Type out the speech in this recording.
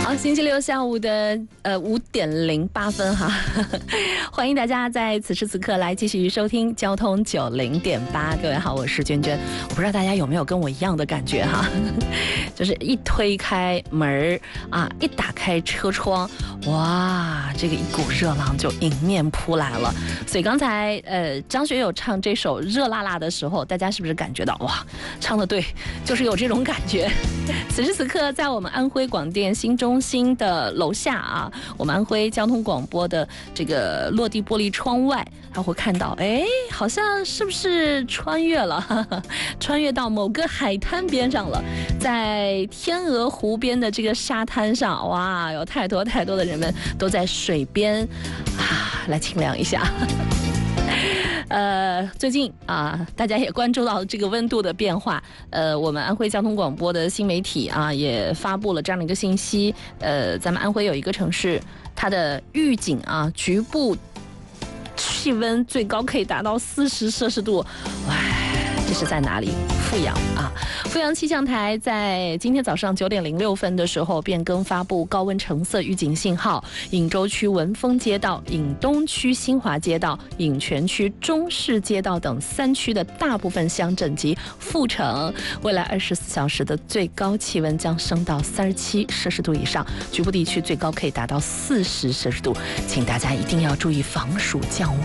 好，星期六下午的5:08哈，欢迎大家在此时此刻来继续收听交通90.8。各位好，我是娟娟。我不知道大家有没有跟我一样的感觉哈，就是一推开门啊，一打开车窗，哇，这个一股热浪就迎面扑来了。所以刚才张学友唱这首《热辣辣》的时候，大家是不是感觉到哇，唱得对，就是有这种感觉。此时此刻，在我们安徽广电新中心的楼下啊，我们安徽交通广播的这个落地玻璃窗外，他会看到，哎，好像是不是穿越了，穿越到某个海滩边上了，在天鹅湖边的这个沙滩上，哇，有太多太多的人们都在水边啊，来清凉一下。最近啊，大家也关注到这个温度的变化。我们安徽交通广播的新媒体啊，也发布了这样的一个信息。咱们安徽有一个城市，它的预警啊，局部气温最高可以达到40摄氏度。哇，这是在哪里？阜阳啊，阜阳气象台在今天早上9:06的时候变更发布高温橙色预警信号，颍州区文峰街道、颍东区新华街道、颍泉区中市街道等3区的大部分乡镇及阜城，未来24小时的最高气温将升到37摄氏度以上，局部地区最高可以达到40摄氏度，请大家一定要注意防暑降